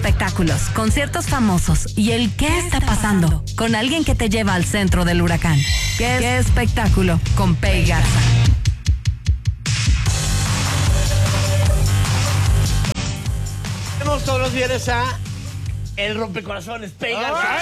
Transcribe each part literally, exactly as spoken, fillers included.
espectáculos, conciertos famosos y el qué está pasando con alguien que te lleva al centro del huracán. ¿Qué, ¿Qué espectáculo? Con Pei Garza. Tenemos todos los viernes a El Rompecorazones, Pei Garza.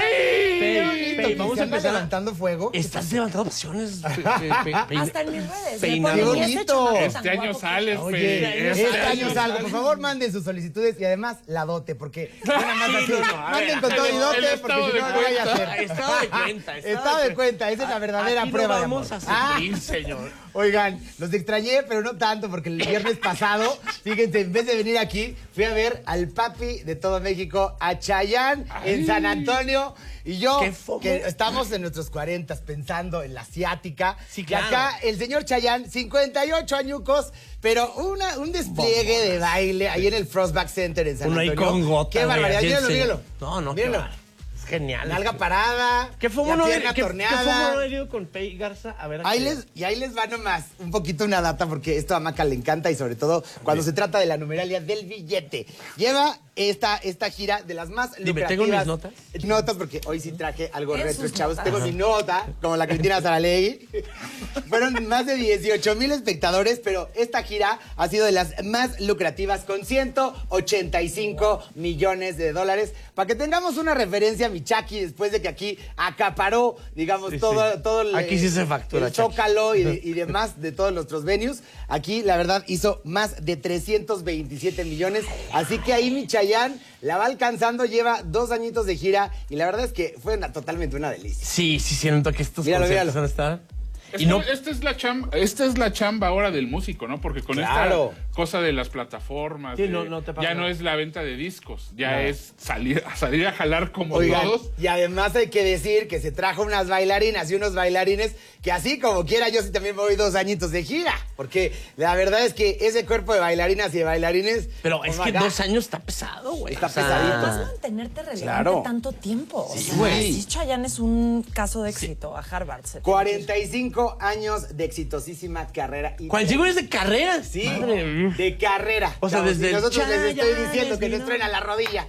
Pei, Pei, vamos a empezar levantando fuego. Estás levantando pasiones. Pe, pe, pe, pe, Hasta en mis redes. Peinado. Qué bonito. Este año sales, Oye, Pei. este año salgo. Por favor, manden sus solicitudes y además la dote, porque nada más así. Manden con todo y dote, el porque estado si de no, no vaya a cuenta. ser. Estado de cuenta. Estado de cuenta, esa es la verdadera Aquí prueba no de amor. vamos a Ah, sufrir, señor. oigan, los extrañé, pero no tanto, porque el viernes pasado, fíjense, en vez de venir aquí, fui a ver al papi de todo México, a Chayanne, en San Antonio. Y yo, ¿Qué fomo? que estamos en nuestros cuarentas pensando en la asiática. Sí, claro. Y acá el señor Chayanne, cincuenta y ocho añucos, pero una, un despliegue de baile ahí en el Frostback Center en San Uno ahí Antonio. con gota. Qué barbaridad, güey, mírenlo, sí. mírenlo. No, no, Mírenlo. qué bar- Es genial. Nalga parada, ¿Qué fomo la no pierna he- qué- torneada. ¿Qué fomo no he ido con Pei Garza? A ver, Ahí aquí. les, y ahí les va nomás un poquito una data, porque esto a Maca le encanta y sobre todo cuando se trata de la numeralia del billete. Lleva esta, esta gira de las más Dime, lucrativas. ¿tengo mis notas? Notas, porque hoy sí traje algo En retro, sus chavos. notas. Tengo mi nota, como la Cristina Saralegui. Fueron más de dieciocho mil espectadores, pero esta gira ha sido de las más lucrativas con ciento ochenta y cinco millones de dólares. Para que tengamos una referencia, mi Chucky, después de que aquí acaparó, digamos, Sí, todo, sí. todo el, Aquí sí se factura, el Chucky. Zócalo y, de- y demás de todos nuestros venues. Aquí, la verdad, hizo más de trescientos veintisiete millones. Así que ahí mi Chayanne la va alcanzando, lleva dos añitos de gira y la verdad es que fue una, totalmente una delicia. Sí, sí, siento que estos Míralo, conciertos míralo. van a estar. Esta, Y no, esta es la chamba, esta es la chamba ahora del músico, ¿no? Porque con Claro. esta cosa de las plataformas, Sí, de- no- no te pasa ya no nada. es la venta de discos, ya es salir, salir a jalar como Oigan, todos. y además hay que decir que se trajo unas bailarinas y unos bailarines que así como quiera yo sí también me voy dos añitos de gira. Porque la verdad es que ese cuerpo de bailarinas y de bailarines... pero es oh que my God, dos años está pesado, güey. Está Vas pesadito. a mantenerte relevante Claro. tanto tiempo. O Sí, sea, güey. sí, Chayanne es un caso de éxito. A Harvard. se- cuarenta y cinco años de exitosísima carrera. Y cuarenta y cinco años de carrera. Sí, Madre mía. de carrera. O sea, Chavos, desde y el nosotros les estoy Chayanne diciendo que es les mi truena la rodilla.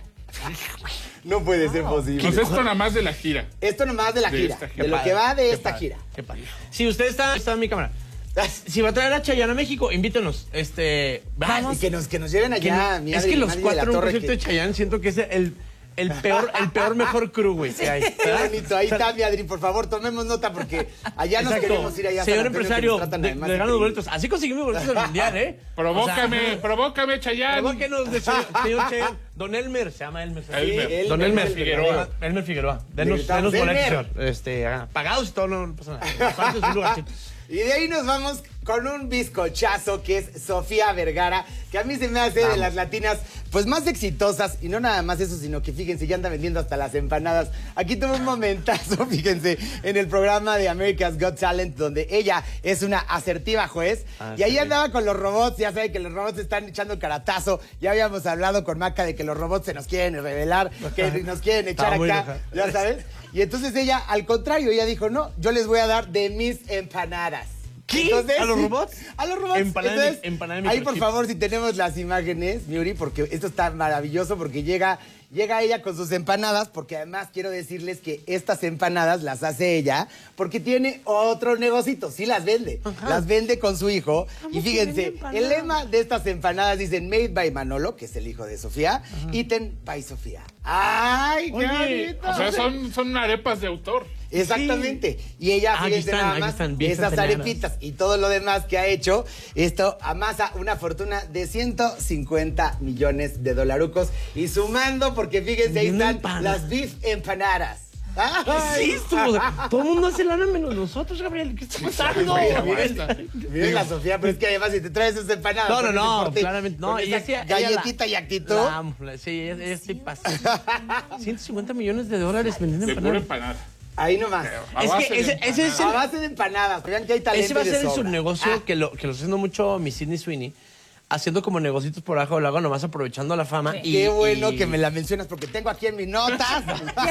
No puede ser posible. Pues esto nada más de la gira. Esto nomás de la De gira, esta gira. de lo Qué que va de Qué esta padre, gira. Qué padre. Si usted está, está en mi cámara. Si va a traer a Chayanne a México, invítenos. Este, Y que nos, que nos lleven que allá, no- mi es Adri, que los Madri de la cuatro en un Torre, concierto de que- Chayanne siento que es el, el peor, el peor mejor crew, güey, que hay. Qué ¿verdad? bonito, ahí O sea, está, mi Adri, por favor, tomemos nota porque allá nos Exacto. queremos ir allá. a San Señor Antonio, que empresario, nos tratan de, además de ganar los increíble. boletos. Así conseguimos boletos del mundial, ¿eh? Provócame, O sea, provócame, Chayanne. provóquenos de señor, señor Chayanne. Don Elmer, se llama Elmer. ¿sabes? Elmer. Sí, Don Elmer Figueroa. Elmer Figueroa. Le Denos, gritamos, denos boletos, "Elmer". señor. Este, ah, pagados y todo, no, no pasa nada. Aparte es un lugarcito. Y de ahí nos vamos con un bizcochazo que es Sofía Vergara, que a mí se me hace de las latinas pues más exitosas. Y no nada más eso, sino que fíjense, ya anda vendiendo hasta las empanadas. Aquí tuvo un momentazo, fíjense, en el programa de America's Got Talent, donde ella es una asertiva juez. Ah, y ahí sí. andaba con los robots, ya saben que los robots están echando caratazo. Ya habíamos hablado con Maca de que los robots se nos quieren revelar, que nos quieren echar Estaba muy acá, enojada. ya sabes. Y entonces ella, al contrario, ella dijo, no, yo les voy a dar de mis empanadas. ¿Qué? ¿A los robots? A los robots. Empanada de- Entonces, empanada de ahí por microchip. favor, si tenemos las imágenes, Miuri, porque esto está maravilloso, porque llega, llega ella con sus empanadas, porque además quiero decirles que estas empanadas las hace ella, porque tiene otro negocito, sí las vende, las vende con su hijo. Y que fíjense, vende empanadas? el lema de estas empanadas dicen Made by Manolo, que es el hijo de Sofía, Eaten by Sofía. ¡Ay, qué Oye, bonito! O sea, son, son arepas de autor. Exactamente. Y ella, Ah, aquí fíjense están, nada aquí más, están, bien esas empanadas. arepitas y todo lo demás que ha hecho, esto amasa una fortuna de ciento cincuenta millones de dolarucos. Y sumando, porque fíjense, ahí Bien están empanadas. las beef empanadas. ¿Qué ¡Ay! es esto? O sea, todo el mundo hace lana menos nosotros, Gabriel. ¿Qué está pasando? Mira, miren, miren la Sofía, pero es que además si te traes esas empanadas. No, no, con no, ese porte, claramente no. con Ella esa sí- ella galletita la- y actitud. La amo, la- sí, ella, ella sí pasa. ciento cincuenta millones de dólares vendiendo De pura empanadas. empanada. Ahí nomás. A Es base que de ese- ese es A el- base de empanadas. Vean que hay talento Ese va a y de ser el sobra. subnegocio Ah, que, lo, que lo está haciendo mucho mi Sidney Sweeney, haciendo como negocios por abajo del lago, nomás aprovechando la fama. Y, Qué bueno y- que me la mencionas porque tengo aquí en mis notas.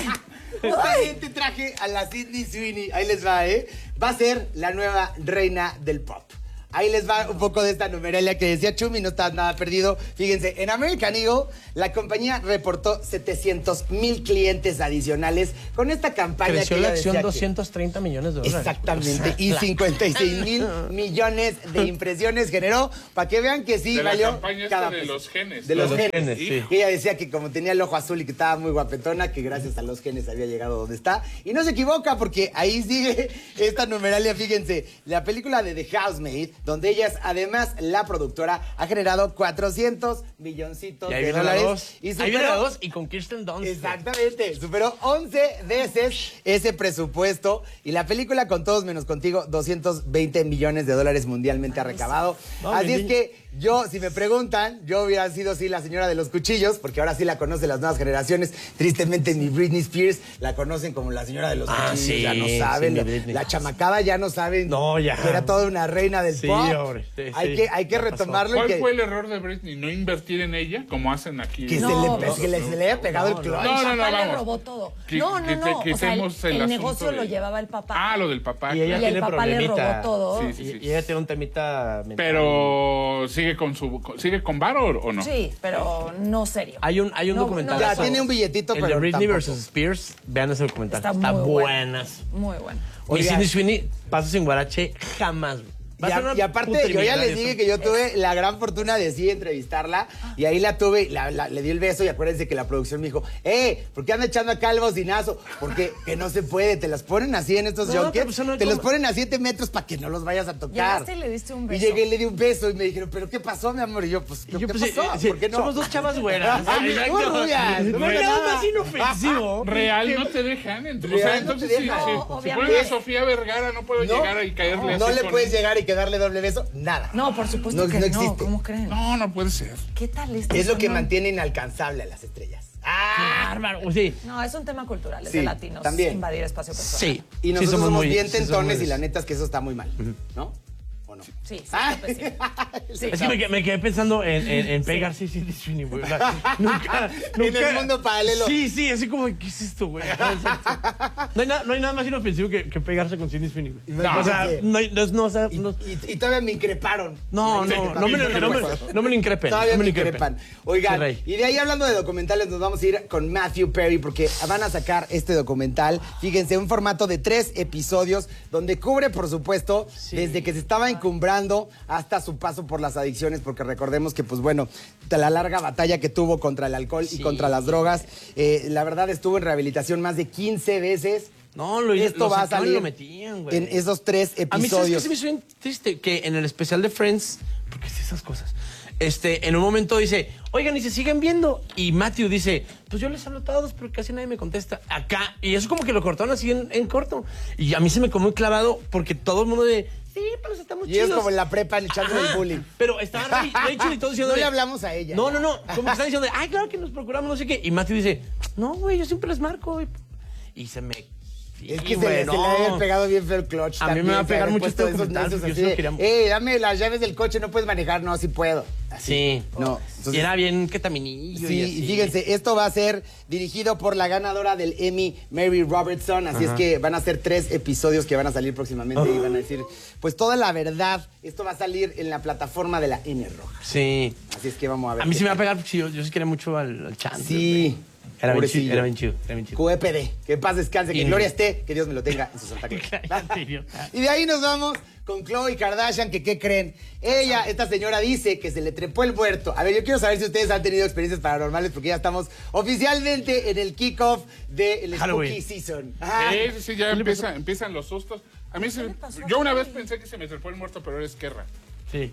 Justamente traje a la Sidney Sweeney. Ahí les va, ¿eh? Va a ser la nueva reina del pop. ahí les va un poco de esta numeralia que decía Chumi, no está nada perdido. Fíjense, en American Eagle, la compañía reportó setecientos mil clientes adicionales con esta campaña. Creció que la ella acción decía que- doscientos treinta millones de dólares. Exactamente, y cincuenta y seis mil millones de impresiones generó, para que vean que sí De la valió campaña esta cada de peso. los genes. De los, Los genes. genes, sí. Y ella decía que como tenía el ojo azul y que estaba muy guapetona, que gracias a los genes había llegado donde está. Y no se equivoca, porque ahí sigue esta numeralia, fíjense, la película de The Housemaid, donde ella es además la productora, ha generado cuatrocientos milloncitos Y ahí de viene la dólares. dos. Y Ahí viene superó- la dos y con Kirsten Dunst. Exactamente, superó once veces ese presupuesto y la película Con Todos Menos Contigo, doscientos veinte millones de dólares mundialmente ha recabado. No, Así mi es niña. que yo, si me preguntan, yo hubiera sido sí la señora de los cuchillos, porque ahora sí la conocen las nuevas generaciones. Tristemente, mi Britney Spears la conocen como la señora de los Ah, cuchillos, sí, ya no sí, saben. mi la, Britney. la chamacada ya no saben. No, ya. que era toda una reina del Sí, pop. hombre, sí, hay, sí, que, hay que ya pasó. retomarlo. y ¿Cuál que, fue el error de Britney? ¿No invertir en ella como hacen aquí? que No, se, le, no, que le- se le haya pegado el clutch. No, no, el no, papá le vamos. robó todo. Qui- no, no, quite- no. O sea, el, quitemos el el asunto negocio de- lo llevaba el papá. Ah, lo del papá. Y ella Y el tiene papá le problemita. robó todo. Sí, sí, sí. Y, y ella tiene un temita mental. Pero sigue con su sigue con varo o o no? Sí, pero no serio. Hay un, hay un No, documental. no, Ya, eso- tiene un billetito, El pero de Britney tampoco. versus Spears. Vean ese documental. Está Está, muy bueno. buenas. Muy bueno. Mi Oigan. Sidney Sweeney, paso sin guarache, jamás. güey. Va Y, a ser a- una y aparte, puta yo ya les eliminatoria dije eso. que yo tuve la gran fortuna de sí entrevistarla y ahí la tuve, la- la- le di el beso y acuérdense que la producción me dijo, eh, ¿por qué anda echando acá el bocinazo? Porque que no se puede, te las ponen así en estos No, junkets, pero pues eso no es te los como- ponen a siete metros para que no los vayas a tocar. Llegaste y le diste un Y beso. llegué y le di un beso y me dijeron, ¿pero qué pasó, mi amor? Y yo, pues, Y ¿qué, yo, qué pues, pasó? eh, sí, ¿Por qué no? Somos dos chavas güeras. Ay, Exacto. muy rubias, no No hay pasa nada nada. más inofensivo. Real no te dejan. ent- o Real sea, no entonces te sí, dejan. sí. No, Si obviamente. pones a Sofía Vergara, no puedo No, llegar y caerle no así le con- puedes llegar y que darle doble beso, nada. No, por supuesto No- que no no. existe. ¿Cómo creen? No, no puede ser. ¿Qué tal esto? Es lo que No. mantiene inalcanzable a las estrellas. Ah, bárbaro. Sí. No, es un tema cultural, es Sí, de latinos. también. Invadir espacio personal. Sí. Y Sí, nosotros somos, muy- bien sí, somos tentones muy- y la neta es que eso está muy mal, ¿no? ¿O no? Sí, sí, Ah. está pésimo. Sí. Es que me, quedé- me quedé pensando en, en, en pegar sí, sí, Sweeney, güey. O sea, nunca, En el nunca- mundo paralelo. Sí, sí, así como, ¿qué es esto, güey? No hay, nada, no hay nada más inofensivo que, que pegarse con Sidney Sweeney, güey. No, o sea, ¿qué? no, hay- no, no, o sea, Y, no, y- y todavía me increparon. no, no, no me, lo- no me, no me lo increpen. Todavía no me me lo increpan. Sí, Oigan, rey. y de ahí hablando de documentales, nos vamos a ir con Matthew Perry porque van a sacar este documental. Fíjense, un formato de tres episodios donde cubre, por supuesto, desde que se estaba encumbrando hasta su paso por las adicciones, porque recordemos que, pues bueno, de la larga batalla que tuvo contra el alcohol y Sí. contra las drogas, eh, la verdad estuvo en rehabilitación más de quince veces. No, lo, Esto lo va a sacaban y salir lo metían, güey. en esos tres A mí, ¿sabes qué episodios. se me hizo bien triste? Que en el especial de Friends, porque es esas cosas, este, en un momento dice, oigan, y se siguen viendo. Y Matthew dice, pues yo les hablo a todos, pero casi nadie me contesta. Acá, y eso como que lo cortaron así en, en corto. Y a mí se me quedó muy clavado porque todo el mundo de, sí, pero estamos Y chidos. es como en la prepa echándole el Ajá. bullying. Pero estaba Ray- Rachel y todo diciendo No de- le hablamos a ella. No, no, no. Como que están diciendo de, ay, claro que nos procuramos, no sé qué. Y Matthew dice, no, güey, yo siempre les marco. Y, y se me... Es Sí, que se, güey, le, se le no. ha pegado bien feo el clutch. A mí me también, va a se pegar haber mucho puesto este esos documental, necios porque así yo de, sí lo quería- Eh, dame las llaves del coche, no puedes manejar. No, sí puedo. Así. Sí. No. Y Entonces, era bien ketaminillo. sí, y, y así. fíjense, esto va a ser dirigido por la ganadora del Emmy, Mary Robertson. Así es que van a ser tres episodios que van a salir próximamente y van a decir, pues toda la verdad. Esto va a salir en la plataforma de la N Roja. Sí. Así es que vamos a ver. A mí qué sí me va a tal. pegar porque sí, yo, yo sí quería mucho al, al Chandler. Sí. güey. Era bien, pobrecillo. chido, era bien chido. Era bien chido. Q E P D, que en paz descanse, que Y- en gloria esté, que Dios me lo tenga en su santa gloria. Cállate, idiota. Y de ahí nos vamos con Khloe Kardashian, que ¿qué creen? Ella, esta señora dice que se le trepó el muerto. A ver, yo quiero saber si ustedes han tenido experiencias paranormales, porque ya estamos oficialmente en el kickoff del Halloween. Spooky Season. Ajá. Sí, sí, sí, ya empieza, empiezan los sustos. A mí se, le pasó a yo una vez Khloe? pensé que se me trepó el muerto, pero era Esquerra. Sí.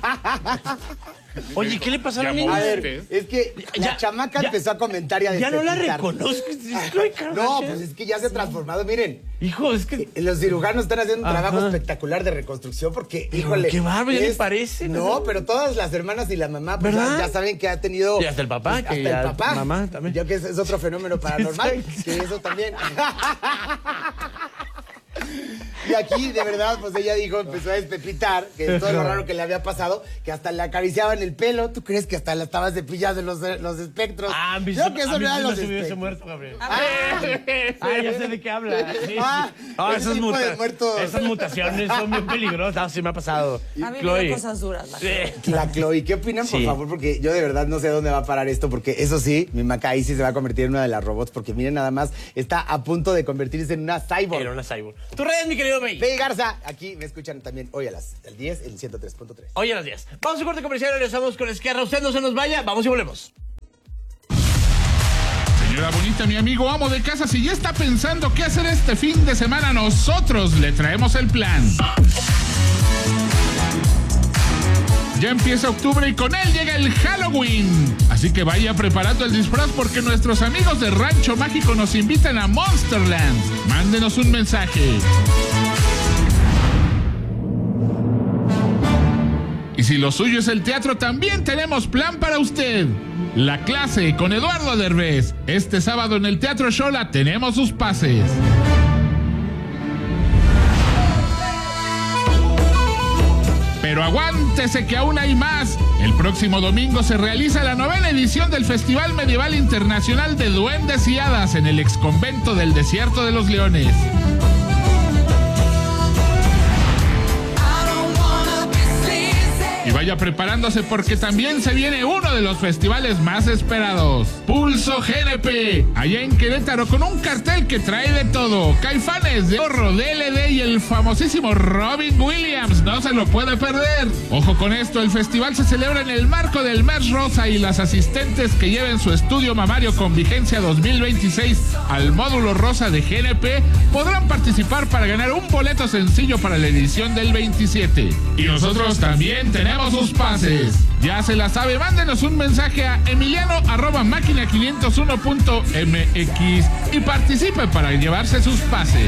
Oye, ¿qué le pasó a la Llamó niña? A ver, usted. es que la Ya- chamaca ya- empezó a comentar y a Ya no la despepitar. reconozco. Es Khloe Kardashian. No, pues es que ya se ha transformado. Miren, Hijo, es que... los cirujanos están haciendo un Ajá. trabajo espectacular de reconstrucción porque, Pero híjole. qué bárbaro, ya ni parece, No, ¿no? pero todas las hermanas y la mamá, pues ya, ¿Verdad? ya saben que ha tenido. Y hasta el papá, pues, que hasta ya- el papá. mamá también. Ya que es, es otro fenómeno paranormal, Sí. que eso también. Y aquí, de verdad, pues ella dijo, empezó a despepitar, que es todo lo raro que le había pasado, que hasta le acariciaban el pelo. ¿Tú crees que hasta la estabas cepillando los, los espectros? Ah, a mí Creo sí- que a eso mí no eran sí los me hubiese espectros. muerto, Gabriel. Ah, Ah, ya sé de qué habla. Sí, sí. Ah, Ah, ese esas, tipo de muta- muertos. esas mutaciones son bien peligrosas. Sí me ha pasado. A mí me Chloe. dio cosas duras. La Sí. la Chloe, ¿qué opinan, por Sí. favor? Porque yo de verdad no sé dónde va a parar esto, porque eso sí, mi Macaí sí se va a convertir en una de las robots, porque miren nada más, está a punto de convertirse en una cyborg. Era una cyborg. Tus redes, mi querido May. Pei Garza, aquí me escuchan también hoy a las el diez, el ciento tres punto tres. Hoy a las diez. Vamos a un corte comercial, regresamos con Esquerra. Usted no se nos vaya, vamos y volvemos. Señora bonita, mi amigo amo de casa, si ya está pensando qué hacer este fin de semana, nosotros le traemos el plan. Ya empieza octubre y con él llega el Halloween. Así que vaya preparando el disfraz porque nuestros amigos de Rancho Mágico nos invitan a Monsterland. Mándenos un mensaje. Y si lo suyo es el teatro, también tenemos plan para usted. La clase con Eduardo Derbez. Este sábado en el Teatro Xola tenemos sus pases. Pero aguántese que aún hay más. El próximo domingo se realiza la novena edición del Festival Medieval Internacional de Duendes y Hadas en el exconvento del Desierto de los Leones. Y vaya preparándose porque también se viene uno de los festivales más esperados. Pulso G N P, allá en Querétaro, con un cartel que trae de todo. Caifanes, de Horro, D L D y el famosísimo Robin Williams. No se lo puede perder. Ojo con esto, el festival se celebra en el marco del Mes Rosa y las asistentes que lleven su estudio mamario con vigencia dos mil veintiséis al módulo rosa de G N P podrán participar para ganar un boleto sencillo para la edición del veintisiete. Y nosotros también tenemos sus pases. Ya se la sabe, mándenos un mensaje a emiliano arroba máquina quinientos uno punto m x y participe para llevarse sus pases.